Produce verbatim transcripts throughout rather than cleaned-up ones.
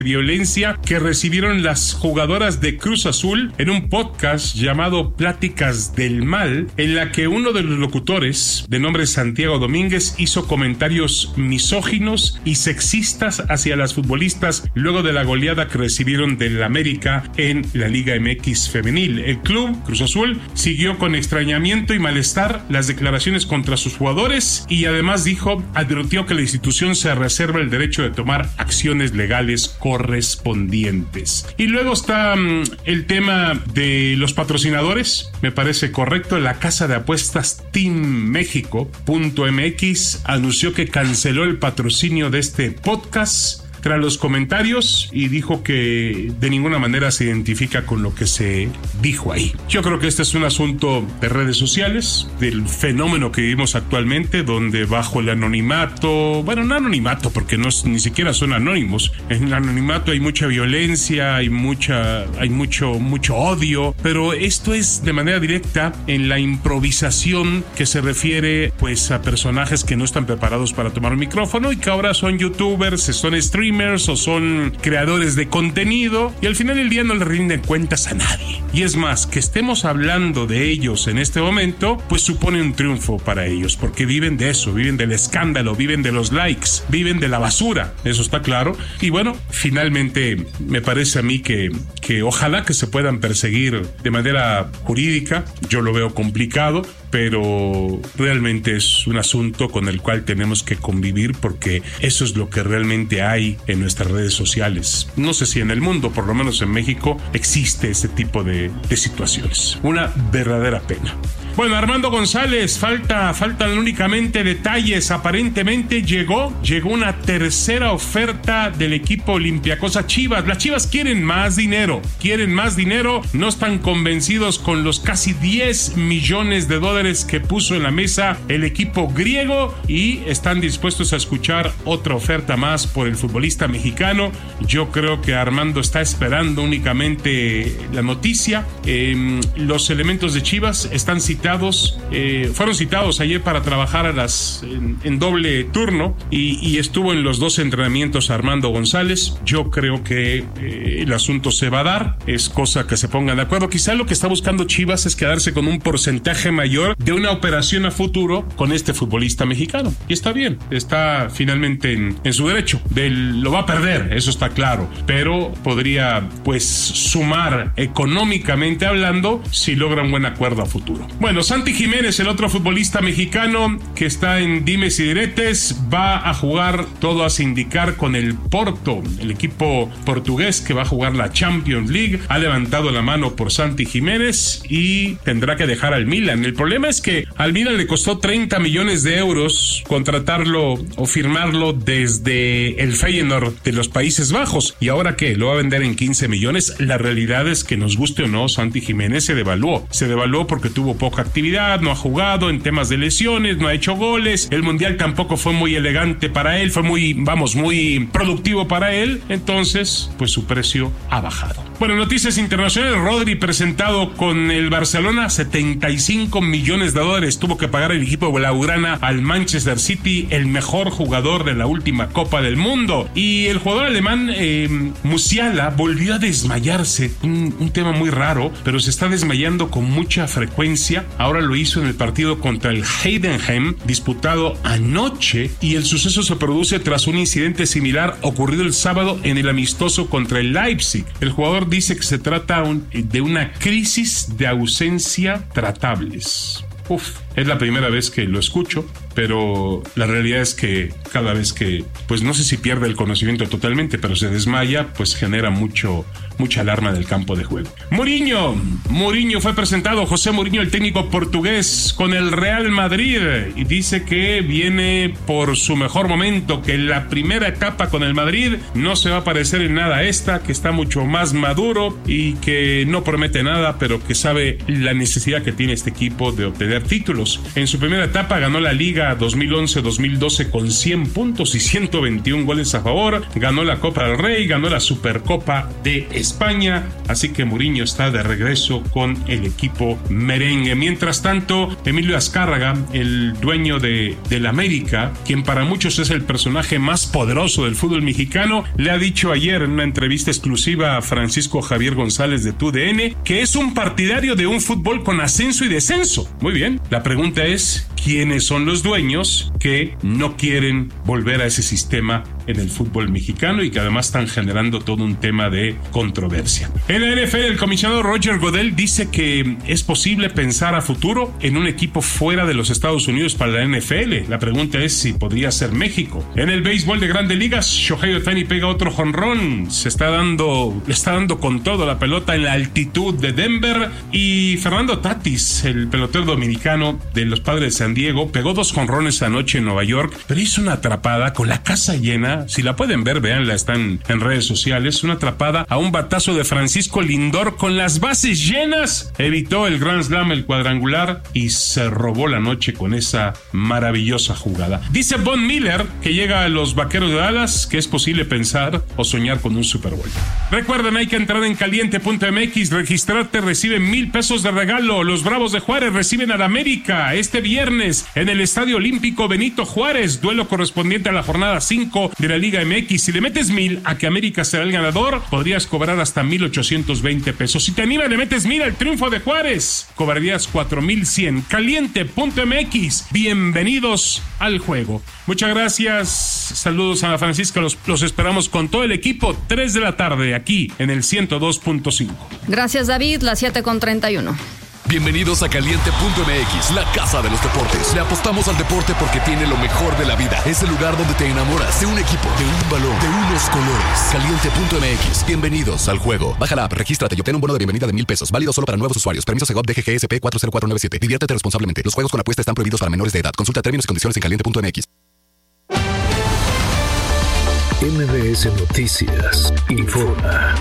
violencia que recibieron las jugadoras de Cruz Azul en un podcast llamado Pláticas del Mal, en la que uno de los locutores, de nombre Santiago Domínguez, hizo comentarios misóginos y sexistas hacia las futbolistas luego de la goleada que recibieron del América en la Liga M X femenil. El club Cruz Azul siguió con extrañamiento y malestar las declaraciones contra sus jugadores y además dijo, advirtió que la institución se reserva el derecho de tomar acciones legales correspondientes. Y luego está um, el tema de los patrocinadores. Me parece correcto. La casa de apuestas Team México punto M X anunció que canceló el patrocinio de este podcast tras los comentarios y dijo que de ninguna manera se identifica con lo que se dijo ahí. Yo creo que este es un asunto de redes sociales, del fenómeno que vivimos actualmente, donde bajo el anonimato, bueno, no anonimato porque no ni siquiera son anónimos, en el anonimato hay mucha violencia, hay mucha, hay mucho, mucho odio, pero esto es de manera directa en la improvisación que se refiere pues a personajes que no están preparados para tomar un micrófono y que ahora son youtubers, son streamers o son creadores de contenido y al final del día no le rinden cuentas a nadie. Y es más, que estemos hablando de ellos en este momento, pues supone un triunfo para ellos, porque viven de eso, viven del escándalo, viven de los likes, viven de la basura, eso está claro. Y bueno, finalmente me parece a mí que, que ojalá que se puedan perseguir de manera jurídica. Yo lo veo complicado, pero realmente es un asunto con el cual tenemos que convivir porque eso es lo que realmente hay en nuestras redes sociales. No sé si en el mundo, por lo menos en México, existe ese tipo de, de situaciones. Una verdadera pena. Bueno, Armando González, falta, faltan únicamente detalles. Aparentemente llegó, llegó una tercera oferta del equipo Olympiacos a Chivas. Las Chivas quieren más dinero, quieren más dinero, no están convencidos con los casi diez millones de dólares que puso en la mesa el equipo griego y están dispuestos a escuchar otra oferta más por el futbolista mexicano. Yo creo que Armando está esperando únicamente la noticia. Eh, los elementos de Chivas están citados Eh, fueron citados ayer para trabajar a las en, en doble turno y, y estuvo en los dos entrenamientos Armando González. Yo creo que eh, el asunto se va a dar, es cosa que se pongan de acuerdo. Quizá lo que está buscando Chivas es quedarse con un porcentaje mayor de una operación a futuro con este futbolista mexicano y está bien, está finalmente en, en su derecho. Del, lo va a perder, eso está claro, pero podría pues sumar económicamente hablando si logra un buen acuerdo a futuro. Bueno, Bueno, Santi Jiménez, el otro futbolista mexicano que está en dimes y diretes, va a jugar, todo hace indicar, con el Porto, el equipo portugués que va a jugar la Champions League. Ha levantado la mano por Santi Jiménez y tendrá que dejar al Milan. El problema es que al Milan le costó treinta millones de euros contratarlo o firmarlo desde el Feyenoord de los Países Bajos. ¿Y ahora qué? ¿Lo va a vender en quince millones? La realidad es que, nos guste o no, Santi Jiménez se devaluó. Se devaluó porque tuvo poca actividad, no ha jugado en temas de lesiones, no ha hecho goles, el mundial tampoco fue muy elegante para él, fue muy, vamos, muy productivo para él, entonces pues su precio ha bajado. Bueno, noticias internacionales. Rodri, presentado con el Barcelona, setenta y cinco millones de dólares tuvo que pagar el equipo blaugrana al Manchester City, el mejor jugador de la última Copa del Mundo. Y el jugador alemán eh, Musiala volvió a desmayarse, un, un tema muy raro, pero se está desmayando con mucha frecuencia. Ahora lo hizo en el partido contra el Heidenheim, disputado anoche, y el suceso se produce tras un incidente similar ocurrido el sábado en el amistoso contra el Leipzig. El jugador dice que se trata un, de una crisis de ausencia tratables. Uf, es la primera vez que lo escucho, pero la realidad es que cada vez que, pues no sé si pierde el conocimiento totalmente, pero se desmaya, pues genera mucho, mucha alarma del campo de juego. Mourinho, Mourinho fue presentado, José Mourinho, el técnico portugués, con el Real Madrid, y dice que viene por su mejor momento, que la primera etapa con el Madrid no se va a parecer en nada a esta, que está mucho más maduro y que no promete nada, pero que sabe la necesidad que tiene este equipo de obtener tener títulos. En su primera etapa ganó la Liga dos mil once dos mil doce con cien puntos y ciento veintiún goles a favor, ganó la Copa del Rey, ganó la Supercopa de España, así que Mourinho está de regreso con el equipo merengue. Mientras tanto, Emilio Azcárraga, el dueño de, del América, quien para muchos es el personaje más poderoso del fútbol mexicano, le ha dicho ayer en una entrevista exclusiva a Francisco Javier González de T U D N que es un partidario de un fútbol con ascenso y descenso. Muy bien, la pregunta es, ¿quiénes son los dueños que no quieren volver a ese sistema en el fútbol mexicano y que además están generando todo un tema de controversia? En la N F L, el comisionado Roger Goodell dice que es posible pensar a futuro en un equipo fuera de los Estados Unidos para la N F L. La pregunta es si podría ser México. En el béisbol de Grandes Ligas, Shohei Ohtani pega otro jonrón. Se está dando, le está dando con todo la pelota en la altitud de Denver. Y Fernando Tatis, el pelotero dominicano de los Padres de San Diego, pegó dos jonrones anoche en Nueva York, pero hizo una atrapada con la casa llena. Si la pueden ver, véanla, están en redes sociales. Una atrapada a un batazo de Francisco Lindor con las bases llenas. Evitó el Grand Slam, el cuadrangular, y se robó la noche con esa maravillosa jugada. Dice Von Miller que llega a los Vaqueros de Dallas que es posible pensar o soñar con un Super Bowl. Recuerden, hay que entrar en caliente punto m x, registrarte, reciben mil pesos de regalo. Los Bravos de Juárez reciben al América este viernes en el Estadio Olímpico Benito Juárez, duelo correspondiente a la jornada cinco de la Liga M X. Si le metes mil a que América será el ganador, podrías cobrar hasta mil ochocientos veinte pesos. Si te animas, le metes mil al triunfo de Juárez, cobrarías cuatro mil cien. caliente punto m x, bienvenidos al juego. Muchas gracias, saludos a Ana Francisca, los, los esperamos con todo el equipo, tres de la tarde aquí en el ciento dos punto cinco. Gracias, David, las siete con treinta y uno. Bienvenidos a caliente punto m x, la casa de los deportes. Le apostamos al deporte porque tiene lo mejor de la vida. Es el lugar donde te enamoras de un equipo, de un balón, de unos colores. caliente punto m x, bienvenidos al juego. Baja la app, regístrate y obtén un bono de bienvenida de mil pesos. Válido solo para nuevos usuarios. Permiso Segov D G G S P cuatro cero cuatro nueve siete. Diviértete responsablemente. Los juegos con apuesta están prohibidos para menores de edad. Consulta términos y condiciones en caliente punto m x. M B S Noticias informa.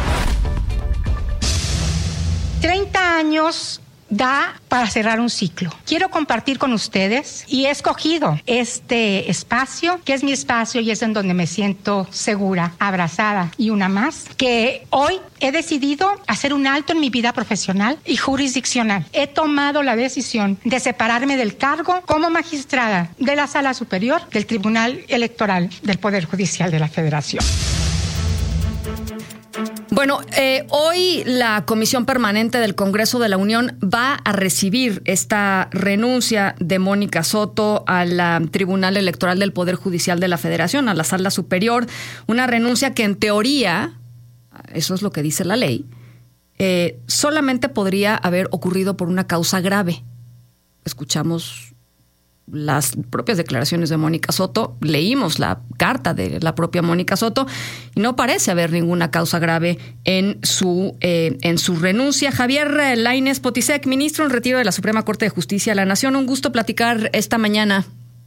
treinta años da para cerrar un ciclo. Quiero compartir con ustedes y he escogido este espacio, que es mi espacio y es en donde me siento segura, abrazada y una más, que hoy he decidido hacer un alto en mi vida profesional y jurisdiccional. He tomado la decisión de separarme del cargo como magistrada de la Sala Superior del Tribunal Electoral del Poder Judicial de la Federación. Bueno, eh, hoy la Comisión Permanente del Congreso de la Unión va a recibir esta renuncia de Mónica Soto al Tribunal Electoral del Poder Judicial de la Federación, a la Sala Superior. Una renuncia que en teoría, eso es lo que dice la ley, eh, solamente podría haber ocurrido por una causa grave. Escuchamos las propias declaraciones de Mónica Soto, leímos la carta de la propia Mónica Soto y no parece haber ninguna causa grave en su eh, en su renuncia. Javier Lainez Potisek, ministro en retiro de la Suprema Corte de Justicia de la Nación, un gusto platicar esta mañana.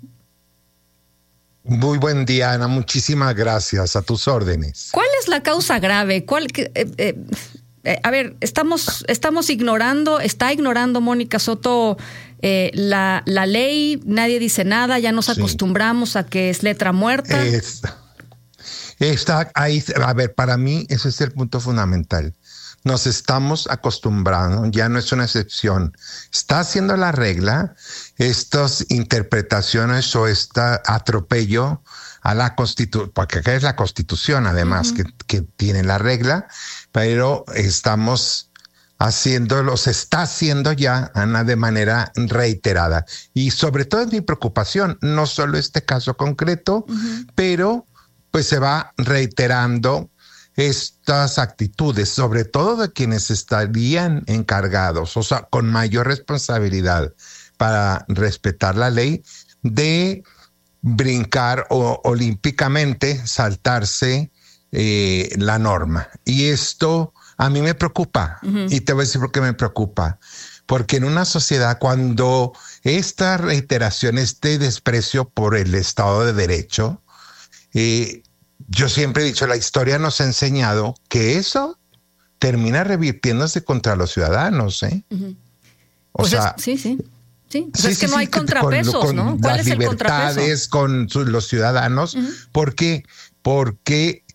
Muy buen día, Ana, muchísimas gracias, a tus órdenes. ¿Cuál es la causa grave? ¿Cuál eh, eh, eh, a ver, estamos estamos ignorando, está ignorando Mónica Soto Eh, la, la ley, nadie dice nada, ya nos sí. acostumbramos a que es letra muerta. Es, está ahí, a ver, para mí ese es el punto fundamental. Nos estamos acostumbrando, ya no es una excepción. Está haciendo la regla, estas interpretaciones o este atropello a la Constitución, porque acá es la Constitución además uh-huh. que, que tiene la regla, pero estamos haciéndolo, se está haciendo ya, Ana, de manera reiterada. Y sobre todo es mi preocupación, no solo este caso concreto, uh-huh. pero pues se va reiterando estas actitudes, sobre todo de quienes estarían encargados, o sea, con mayor responsabilidad para respetar la ley, de brincar o olímpicamente saltarse eh, la norma. Y esto a mí me preocupa, uh-huh. y te voy a decir por qué me preocupa. Porque en una sociedad, cuando esta reiteración, este desprecio por el Estado de Derecho, eh, yo siempre he dicho, la historia nos ha enseñado que eso termina revirtiéndose contra los ciudadanos, ¿eh? Uh-huh. O pues sea, es, sí, sí. Sí, pues sí, es que sí, no sí, hay contrapesos, con, con ¿no? ¿Cuál las es el contrapeso? libertades, con su, los ciudadanos. Uh-huh. ¿Por qué? Porque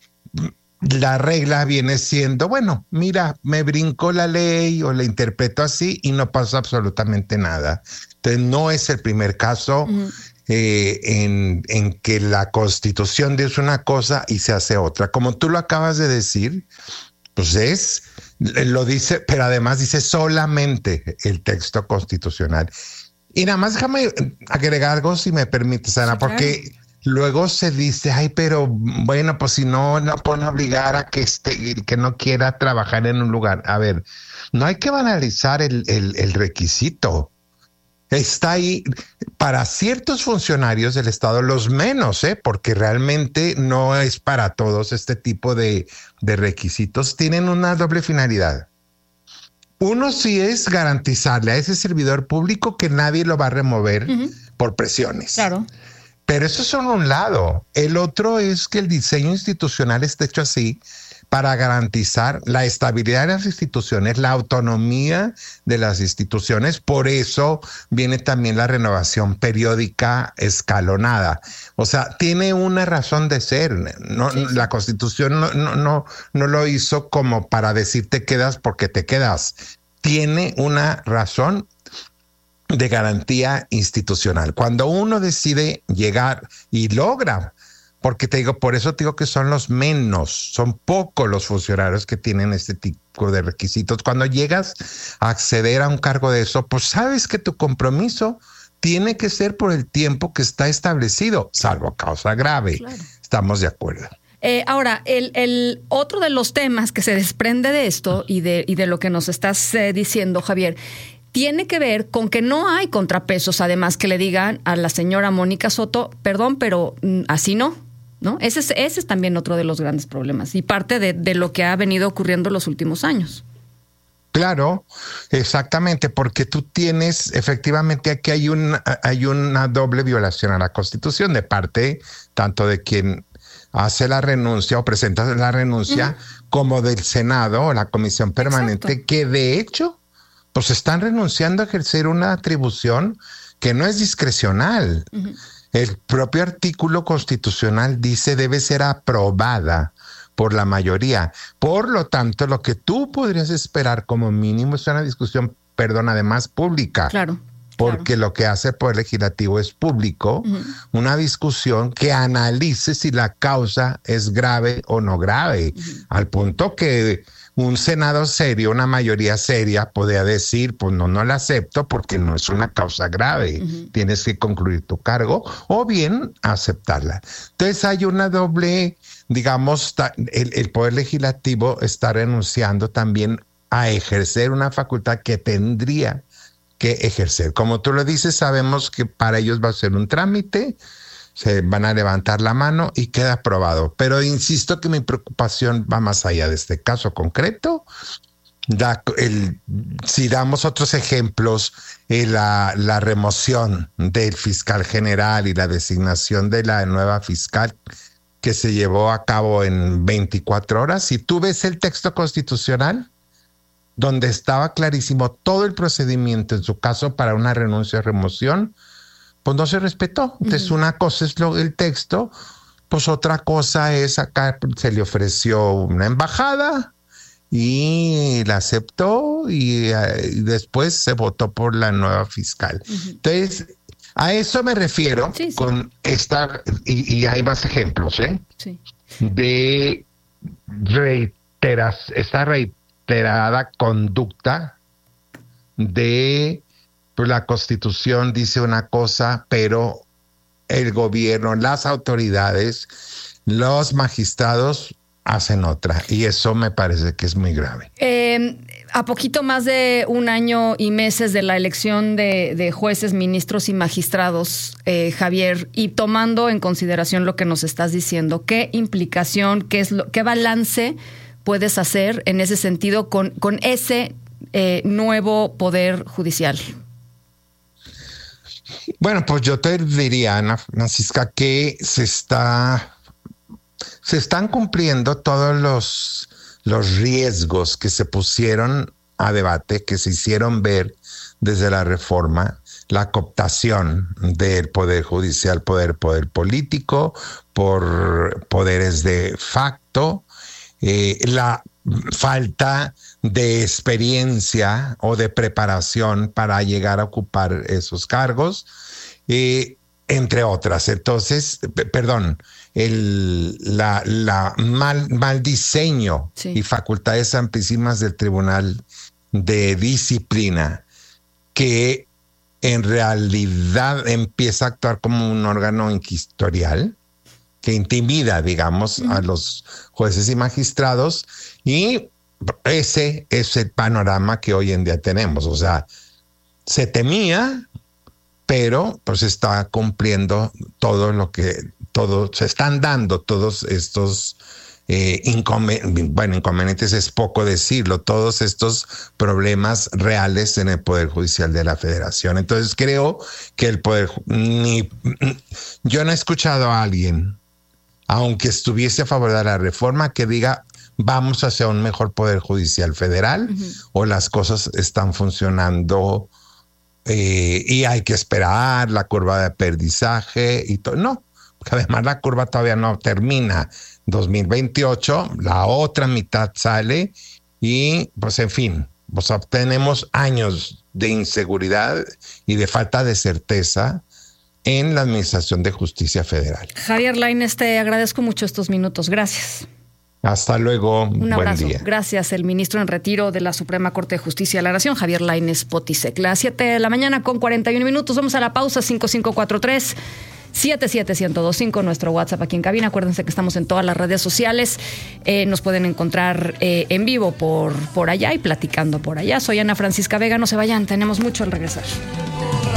la regla viene siendo, bueno, mira, me brinco la ley o la interpreto así y no pasa absolutamente nada. Entonces, no es el primer caso uh-huh. eh, en, en que la Constitución dice una cosa y se hace otra. Como tú lo acabas de decir, pues es, lo dice, pero además dice solamente el texto constitucional. Y nada más déjame agregar algo, si me permites, Ana, sí, claro. Porque luego se dice, ay, pero bueno, pues si no, no pueden obligar a que esté, que no quiera trabajar en un lugar. A ver, no hay que banalizar el, el, el requisito. Está ahí para ciertos funcionarios del Estado, los menos, ¿eh? Porque realmente no es para todos este tipo de, de requisitos. Tienen una doble finalidad. Uno sí es garantizarle a ese servidor público que nadie lo va a remover uh-huh. por presiones. Claro. Pero eso es un lado. El otro es que el diseño institucional esté hecho así para garantizar la estabilidad de las instituciones, la autonomía de las instituciones. Por eso viene también la renovación periódica escalonada. O sea, tiene una razón de ser. No, sí, sí. La Constitución no, no, no, no lo hizo como para decir te quedas porque te quedas. Tiene una razón de garantía institucional. Cuando uno decide llegar y logra, porque te digo, por eso te digo que son los menos, son pocos los funcionarios que tienen este tipo de requisitos. Cuando llegas a acceder a un cargo de eso, pues sabes que tu compromiso tiene que ser por el tiempo que está establecido, salvo causa grave. Claro. Estamos de acuerdo. Eh, ahora, el, el otro de los temas que se desprende de esto y de, y de lo que nos estás eh, diciendo, Javier, tiene que ver con que no hay contrapesos, además, que le digan a la señora Mónica Soto, perdón, pero mm, así no, ¿no? Ese es, ese es también otro de los grandes problemas y parte de, de lo que ha venido ocurriendo en los últimos años. Claro, exactamente, porque tú tienes, efectivamente, aquí hay una, hay una doble violación a la Constitución de parte tanto de quien hace la renuncia o presenta la renuncia uh-huh. como del Senado o la Comisión Permanente. Exacto. Que de hecho pues están renunciando a ejercer una atribución que no es discrecional. Uh-huh. El propio artículo constitucional dice debe ser aprobada por la mayoría. Por lo tanto, lo que tú podrías esperar como mínimo es una discusión, perdón, además pública. Claro. Porque claro. lo que hace el Poder Legislativo es público, uh-huh. una discusión que analice si la causa es grave o no grave, uh-huh. al punto que un Senado serio, una mayoría seria, podría decir, pues no, no la acepto porque no es una causa grave, uh-huh. tienes que concluir tu cargo, o bien aceptarla. Entonces hay una doble, digamos, el, el Poder Legislativo está renunciando también a ejercer una facultad que tendría que ejercer. Como tú lo dices, sabemos que para ellos va a ser un trámite, se van a levantar la mano y queda aprobado. Pero insisto que mi preocupación va más allá de este caso concreto. Da, el, si damos otros ejemplos, eh, la, la remoción del fiscal general y la designación de la nueva fiscal que se llevó a cabo en veinticuatro horas, si tú ves el texto constitucional, donde estaba clarísimo todo el procedimiento, en su caso para una renuncia o remoción, pues no se respetó. Entonces, uh-huh. una cosa es lo, el texto, pues otra cosa es acá se le ofreció una embajada y la aceptó y, uh, y después se votó por la nueva fiscal. Uh-huh. Entonces, a eso me refiero sí, sí. con esta, y, y hay más ejemplos, ¿eh? Sí. De reiteras, esta reiteración conducta de pues, la Constitución dice una cosa, pero el gobierno, las autoridades, los magistrados hacen otra, y eso me parece que es muy grave. Eh, a poquito más de un año y meses de la elección de, de jueces, ministros y magistrados, eh, Javier, y tomando en consideración lo que nos estás diciendo, ¿qué implicación, qué es lo, qué balance puedes hacer en ese sentido con, con ese eh, nuevo poder judicial? Bueno, pues yo te diría, Ana Francisca, que se está se están cumpliendo todos los, los riesgos que se pusieron a debate, que se hicieron ver desde la reforma, la cooptación del poder judicial, poder, poder político, por poderes de facto, eh, la falta de experiencia o de preparación para llegar a ocupar esos cargos, eh, entre otras. Entonces, p- perdón, el la, la mal, mal diseño Sí. y facultades amplísimas del Tribunal de Disciplina, que en realidad empieza a actuar como un órgano inquisitorial que intimida, digamos, uh-huh. a los jueces y magistrados, y ese es el panorama que hoy en día tenemos. O sea, se temía, pero pues está cumpliendo todo lo que, todo, se están dando todos estos eh, inconven- bueno, inconvenientes es poco decirlo, todos estos problemas reales en el Poder Judicial de la Federación. Entonces creo que el Poder, ni, yo no he escuchado a alguien, aunque estuviese a favor de la reforma, que diga vamos hacia un mejor Poder Judicial Federal, uh-huh. o las cosas están funcionando eh, y hay que esperar la curva de aprendizaje y todo. No, porque además la curva todavía no termina. dos mil veintiocho, la otra mitad sale y pues en fin, pues tenemos años de inseguridad y de falta de certeza en la Administración de Justicia Federal. Javier Lainez, te agradezco mucho estos minutos. Gracias. Hasta luego. Un abrazo. Buen día. Gracias. El ministro en retiro de la Suprema Corte de Justicia de la Nación, Javier Lainez Potisek. Las siete de la mañana con cuarenta y uno minutos. Vamos a la pausa. cinco cinco cuatro tres siete siete uno cero dos cinco, nuestro WhatsApp aquí en cabina. Acuérdense que estamos en todas las redes sociales. Eh, nos pueden encontrar eh, en vivo por, por allá y platicando por allá. Soy Ana Francisca Vega. No se vayan. Tenemos mucho al regresar.